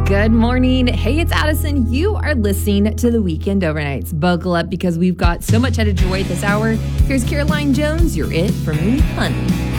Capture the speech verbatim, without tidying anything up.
Good morning. Hey, it's Addison. You are listening to the Weekend Overnights. Buckle up because we've got so much headed your way this hour. Here's Caroline Jones, you're it for me, honey.